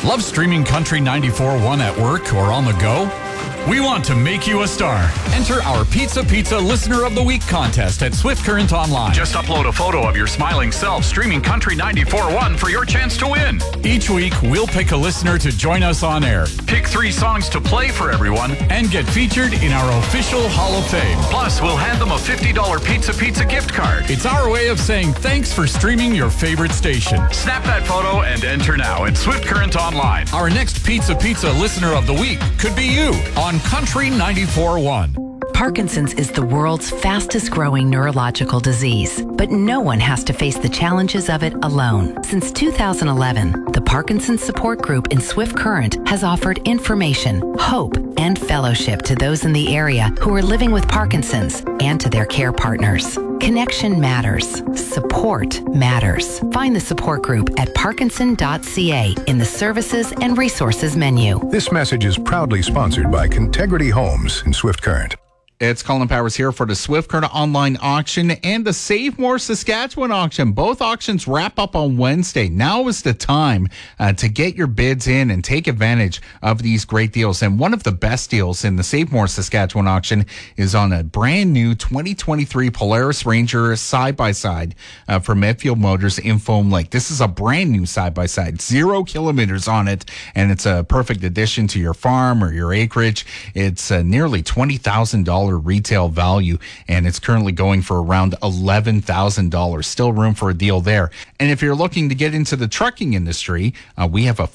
Love streaming Country 94.1 at work or on the go? We want to make you a star. Enter our Pizza Listener of the Week contest at Swift Current Online. Just upload a photo of your smiling self streaming Country 94.1 for your chance to win. Each week, we'll pick a listener to join us on air, pick 3 songs to play for everyone, and get featured in our official Hall of Fame. Plus, we'll hand them a $50 Pizza gift card. It's our way of saying thanks for streaming your favorite station. Snap that photo and enter now at Swift Current Online. Our next Pizza Listener of the Week could be you on Country 94.1. Parkinson's is the world's fastest growing neurological disease, but no one has to face the challenges of it alone. Since 2011, the Parkinson's Support Group in Swift Current has offered information, hope, and fellowship to those in the area who are living with Parkinson's and to their care partners. Connection matters. Support matters. Find the support group at parkinson.ca in the Services and Resources menu. This message is proudly sponsored by Contegrity Homes in Swift Current. It's Colin Powers here for the Swift Current Online auction and the Save More Saskatchewan auction. Both auctions wrap up on Wednesday. Now is the time to get your bids in and take advantage of these great deals. And one of the best deals in the Save More Saskatchewan auction is on a brand new 2023 Polaris Ranger side-by-side from Medfield Motors in Foam Lake. This is a brand new side-by-side, 0 kilometers on it, and it's a perfect addition to your farm or your acreage. It's nearly $20,000 retail value, and it's currently going for around $11,000. Still room for a deal there. And if you're looking to get into the trucking industry, we have a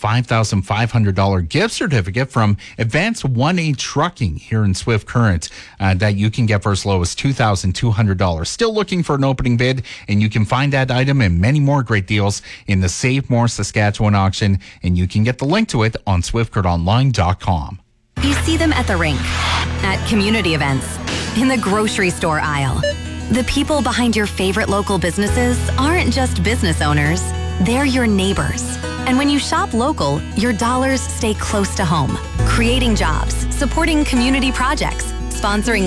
$5,500 gift certificate from Advanced 1A Trucking here in Swift Current that you can get for as low as $2,200. Still looking for an opening bid, and you can find that item and many more great deals in the Save More Saskatchewan auction, and you can get the link to it on swiftcurrentonline.com. You see them at the rink, at community events, in the grocery store aisle. The people behind your favorite local businesses aren't just business owners, they're your neighbors. And when you shop local, your dollars stay close to home, creating jobs, supporting community projects, sponsoring